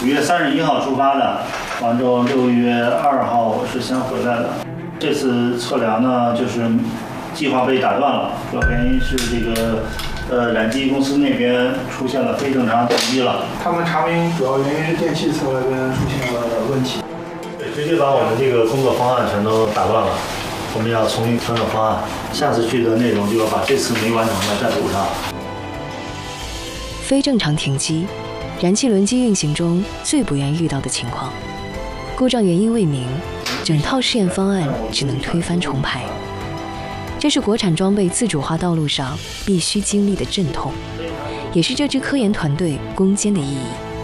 5月31号出发的，完之后6月2号我是先回来的。这次测量呢，就是计划被打断了，主要原因是这个燃机公司那边出现了非正常停机了。 他们查明主要原因是电气侧那边出现了问题。 对，直接把我们这个工作方案全都打乱了。我们要重新调整方案，下次去的内容就要把这次没完成的再补上。 非正常停机，燃气轮机运行中最不愿遇到的情况。故障原因未明，整套试验方案只能推翻重排。这是国产装备自主化道路上必须经历的阵痛，也是这支科研团队攻坚的意义。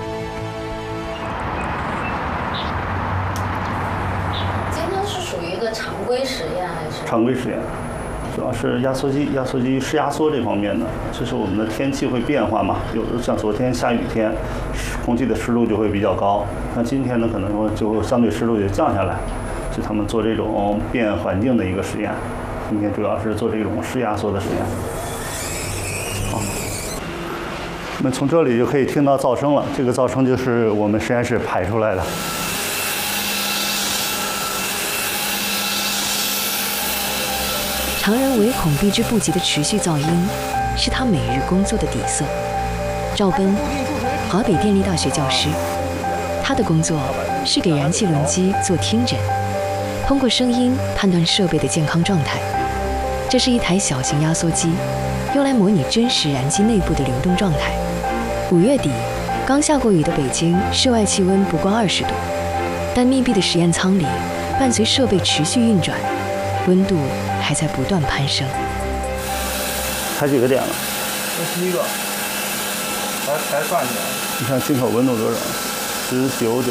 今天是属于一个常规实验还是？ 常规实验。主要是压缩机湿压缩这方面的，就是我们的天气会变化嘛，有的像昨天下雨天，空气的湿度就会比较高，那今天呢可能说就相对湿度就降下来，是他们做这种变环境的一个实验。今天主要是做这种湿压缩的实验。好，我们从这里就可以听到噪声了，这个噪声就是我们实验室排出来的。 常人唯恐避之不及的持续噪音，是他每日工作的底色。赵奔，华北电力大学教师，他的工作是给燃气轮机做听诊，通过声音判断设备的健康状态。这是一台小型压缩机，用来模拟真实燃机内部的流动状态。5月底，刚下过雨的北京，室外气温不过20度，但密闭的实验舱里，伴随设备持续运转，温度还在不断攀升。 才几个点了 21个，才算起来。 你看进口温度多少？19.21。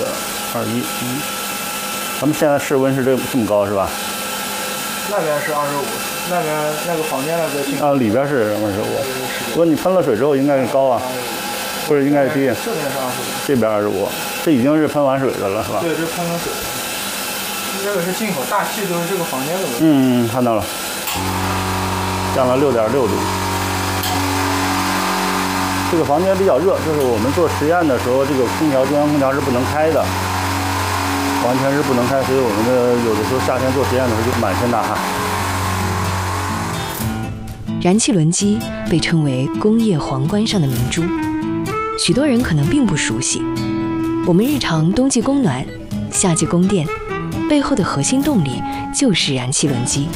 咱们现在室温是这么高是吧？ 那边是25，那边那个房间那个进口。 里边是25。不过你喷了水之后应该是高啊，或者应该是低。 这边是25， 这边25，这已经是喷完水的了是吧？ 对，这喷了水。这个是进口，大气都是这个房间的温度。 看到了，降了6.6度。这个房间比较热，就是我们做实验的时候，这个中央空调是不能开的，完全是不能开，所以我们有的时候夏天做实验的时候就满身大汗。 燃气轮机被称为工业皇冠上的明珠，许多人可能并不熟悉。我们日常冬季供暖，夏季供电，背后的核心动力就是燃气轮机。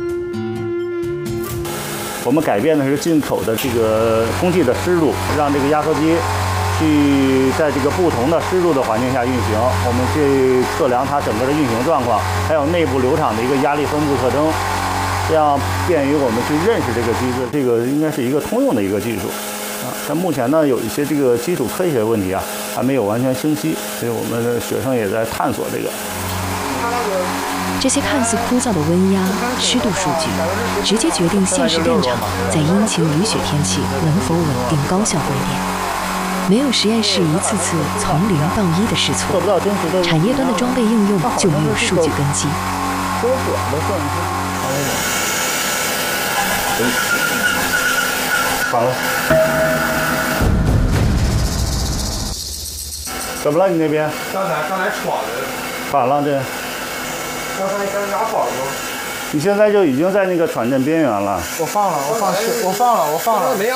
我们改变的是进口的这个空气的湿度，让这个压缩机去在这个不同的湿度的环境下运行，我们去测量它整个的运行状况，还有内部流场的一个压力分布特征，这样便于我们去认识这个机制。这个应该是一个通用的一个技术啊。但目前呢，有一些这个基础科学问题啊，还没有完全清晰，所以我们的学生也在探索这个。 这些看似枯燥的温压、湿度数据，直接决定现实电厂在阴晴雨雪天气能否稳定高效供电。没有实验室一次次从0到1的试错，产业端的装备应用就没有数据根基。 反了，怎么了？你那边？ 刚才闯的。 反了这。 刚才拿跑了吗？ 你现在就已经在那个喘震边缘了。 我放了。